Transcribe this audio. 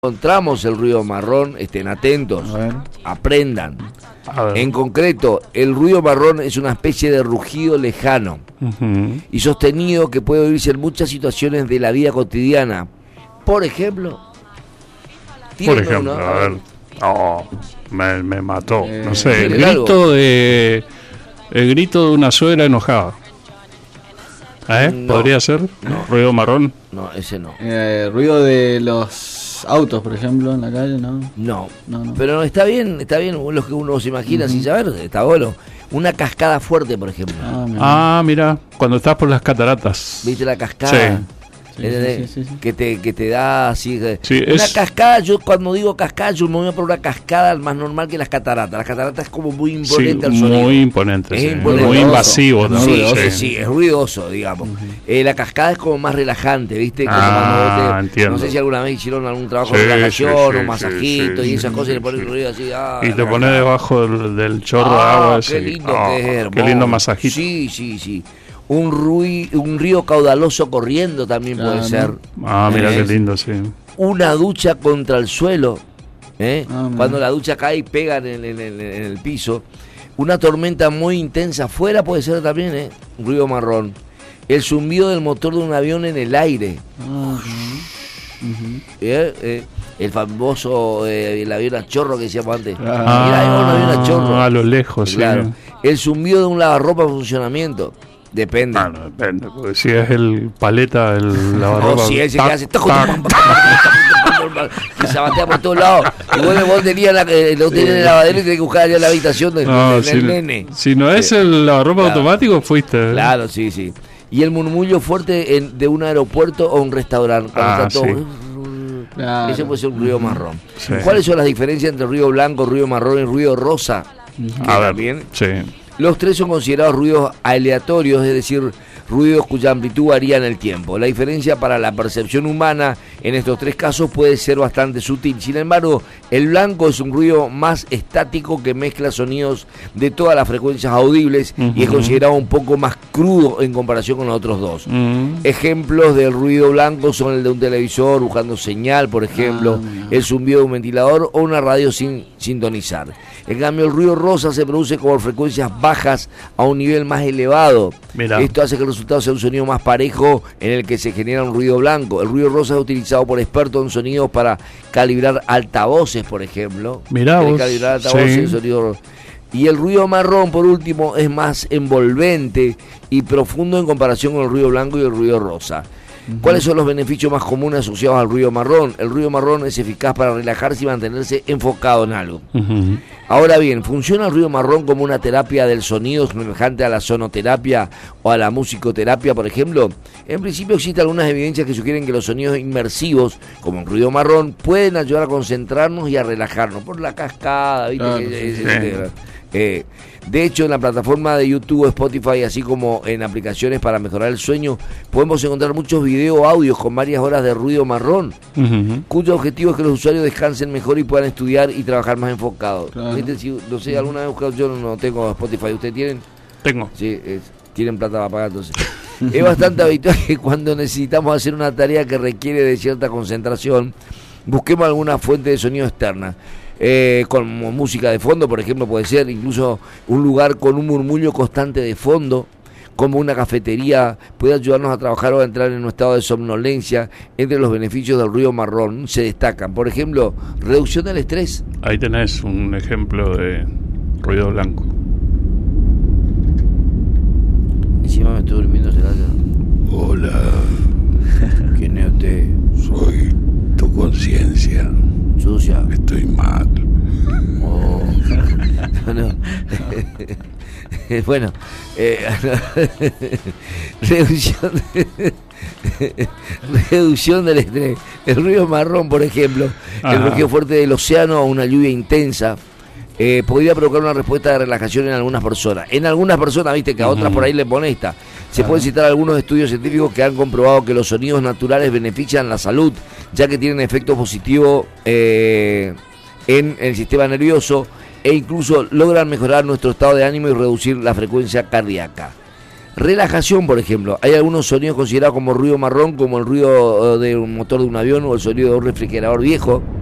encontramos el ruido marrón, estén atentos, aprendan. En concreto, el ruido marrón es una especie de rugido lejano y sostenido que puede oírse en muchas situaciones de la vida cotidiana. Por ejemplo, a ver, me mató. No sé, el grito de una suegra enojada. No, ¿podría ser? No. ¿Ruido marrón? No, ese no. Ruido de los autos, por ejemplo, en la calle, ¿no? No. Pero está bien lo que uno se imagina sin saber, está bueno. Una cascada fuerte, por ejemplo. Mira, cuando estás por las cataratas. ¿Viste la cascada? Sí. Que te da así. Sí, una cascada, yo cuando digo cascada, yo me voy a poner una cascada más normal que las cataratas. Las cataratas es como muy imponente al sonido. Muy imponente, es muy invasivo, ¿no? Sí, es ruidoso, digamos. La cascada es como más relajante, ¿viste? Entiendo. No sé si alguna vez hicieron algún trabajo de relajación o masajito y esas cosas y le ponen ruido así. Y te pones debajo del chorro de agua. Qué lindo que es, hermoso. Qué lindo masajito. Sí. Un río caudaloso corriendo también puede ser. Mira qué lindo, sí. Una ducha contra el suelo, cuando la ducha cae y pega en el piso. Una tormenta muy intensa afuera puede ser también, un ruido marrón. El zumbido del motor de un avión en el aire. El famoso el avión a chorro que decíamos antes. Mira, un avión a chorro. A lo lejos, claro. Sí. El zumbido de un lavarropa en funcionamiento. Depende. Depende, porque si es el paleta, el lavarropa. Si es el que hace que se batea por todos lados. Y vos tenías lo tenés en el lavadero y tenés que buscar allá en la habitación del nene. Si no es el lavarropa automático, fuiste. Claro, sí. Y el murmullo fuerte de un aeropuerto o un restaurante. Ese puede ser un ruido marrón. Sí. ¿Cuáles son las diferencias entre ruido blanco, ruido marrón y ruido rosa? Bien. Sí. Los tres son considerados ruidos aleatorios, es decir, ruidos cuya amplitud varía en el tiempo. La diferencia para la percepción humana en estos tres casos puede ser bastante sutil. Sin embargo, el blanco es un ruido más estático que mezcla sonidos de todas las frecuencias audibles y es considerado un poco más crudo en comparación con los otros dos. Ejemplos del ruido blanco son el de un televisor buscando señal, por ejemplo, el zumbido de un ventilador o una radio sin sintonizar. En cambio, el ruido rosa se produce por frecuencias bajas a un nivel más elevado. Mirá. Esto hace que el resultado sea un sonido más parejo en el que se genera un ruido blanco. El ruido rosa es utilizado por expertos en sonidos para calibrar altavoces, por ejemplo. Calibrar altavoces, sonido. Y el ruido marrón, por último, es más envolvente y profundo en comparación con el ruido blanco y el ruido rosa. ¿Cuáles son los beneficios más comunes asociados al ruido marrón? El ruido marrón es eficaz para relajarse y mantenerse enfocado en algo. Ahora bien, ¿funciona el ruido marrón como una terapia del sonido semejante a la sonoterapia o a la musicoterapia, por ejemplo? En principio existen algunas evidencias que sugieren que los sonidos inmersivos, como el ruido marrón, pueden ayudar a concentrarnos y a relajarnos. Por la cascada, ¿viste? De hecho, en la plataforma de YouTube o Spotify, así como en aplicaciones para mejorar el sueño, podemos encontrar muchos videos o audios con varias horas de ruido marrón, cuyo objetivo es que los usuarios descansen mejor y puedan estudiar y trabajar más enfocados. No sé, alguna vez yo no tengo Spotify, ¿ustedes tienen? Tengo. Sí, tienen plata para pagar, entonces. Es bastante habitual que cuando necesitamos hacer una tarea que requiere de cierta concentración, busquemos alguna fuente de sonido externa. Como música de fondo, por ejemplo, puede ser incluso un lugar con un murmullo constante de fondo, como una cafetería, puede ayudarnos a trabajar o a entrar en un estado de somnolencia. Entre los beneficios del ruido marrón se destacan, por ejemplo, reducción del estrés. Ahí tenés un ejemplo de ruido blanco. Encima me estoy durmiendo, Hola. ¿Quién es usted? Soy tu conciencia. Sucia. Estoy mal. Bueno, reducción del estrés. El ruido marrón, por ejemplo, el rugido fuerte del océano o una lluvia intensa podría provocar una respuesta de relajación en algunas personas. En algunas personas, viste que a otras por ahí le pone esta. Se pueden citar algunos estudios científicos que han comprobado que los sonidos naturales benefician la salud, ya que tienen efectos positivos en el sistema nervioso e incluso logran mejorar nuestro estado de ánimo y reducir la frecuencia cardíaca. Relajación, por ejemplo. Hay algunos sonidos considerados como ruido marrón, como el ruido de un motor de un avión o el sonido de un refrigerador viejo.